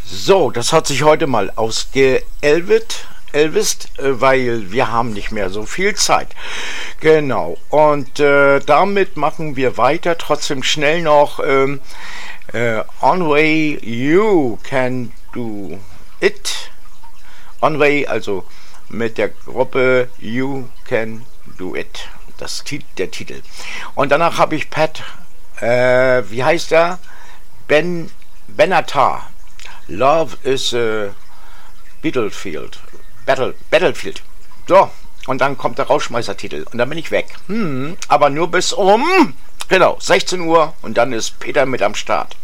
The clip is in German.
So, das hat sich heute mal ausgeelvist, weil wir haben nicht mehr so viel Zeit. Genau, und damit machen wir weiter. Trotzdem schnell noch On Way You Can Do It. On Way, also mit der Gruppe You Can Do It. Der Titel. Und danach habe ich Pat, wie heißt er? Benatar. Love is a Battlefield. Battlefield. So, und dann kommt der Rausschmeißertitel. Und dann bin ich weg. Aber nur bis um, genau, 16 Uhr. Und dann ist Peter mit am Start.